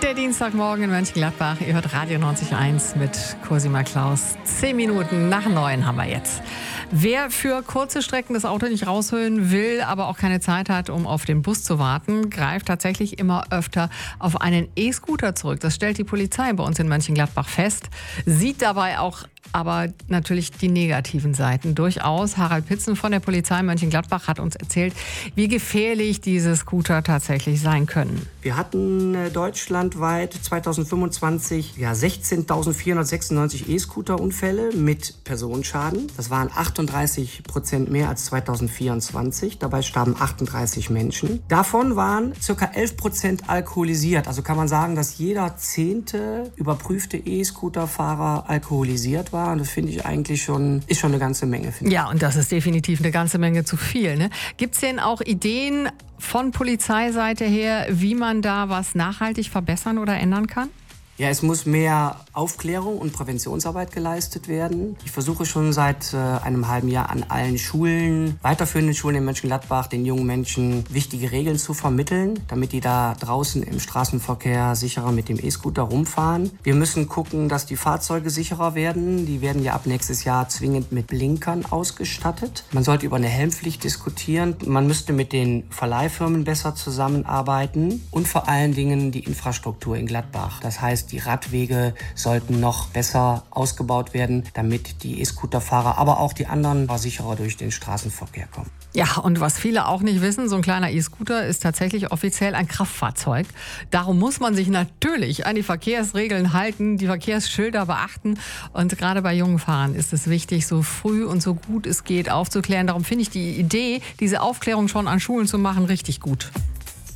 Der Dienstagmorgen in Mönchengladbach. Ihr hört Radio 90.1 mit Cosima Klaus. 10 Minuten nach 9 haben wir jetzt. Wer für kurze Strecken das Auto nicht rausholen will, aber auch keine Zeit hat, um auf den Bus zu warten, greift tatsächlich immer öfter auf einen E-Scooter zurück. Das stellt die Polizei bei uns in Mönchengladbach fest. Sieht dabei auch aber natürlich die negativen Seiten durchaus. Harald Pitzen von der Polizei Mönchengladbach hat uns erzählt, wie gefährlich diese Scooter tatsächlich sein können. Wir hatten deutschlandweit 2025 16.496 E-Scooter-Unfälle mit Personenschaden. Das waren 38% mehr als 2024. Dabei starben 38 Menschen. Davon waren ca. 11% alkoholisiert. Also kann man sagen, dass jeder 10. überprüfte E-Scooter-Fahrer alkoholisiert war. Und das finde ich eigentlich schon eine ganze Menge. Ja, und das ist definitiv eine ganze Menge zu viel. Ne? Gibt es denn auch Ideen von Polizeiseite her, wie man da was nachhaltig verbessern oder ändern kann? Ja, es muss mehr Aufklärung und Präventionsarbeit geleistet werden. Ich versuche schon seit einem halben Jahr an allen Schulen, weiterführenden Schulen in Mönchengladbach, den jungen Menschen wichtige Regeln zu vermitteln, damit die da draußen im Straßenverkehr sicherer mit dem E-Scooter rumfahren. Wir müssen gucken, dass die Fahrzeuge sicherer werden. Die werden ja ab nächstes Jahr zwingend mit Blinkern ausgestattet. Man sollte über eine Helmpflicht diskutieren. Man müsste mit den Verleihfirmen besser zusammenarbeiten und vor allen Dingen die Infrastruktur in Gladbach. Das heißt, die Radwege sollten noch besser ausgebaut werden, damit die E-Scooter-Fahrer, aber auch die anderen sicherer durch den Straßenverkehr kommen. Ja, und was viele auch nicht wissen, so ein kleiner E-Scooter ist tatsächlich offiziell ein Kraftfahrzeug. Darum muss man sich natürlich an die Verkehrsregeln halten, die Verkehrsschilder beachten. Und gerade bei jungen Fahrern ist es wichtig, so früh und so gut es geht aufzuklären. Darum finde ich die Idee, diese Aufklärung schon an Schulen zu machen, richtig gut.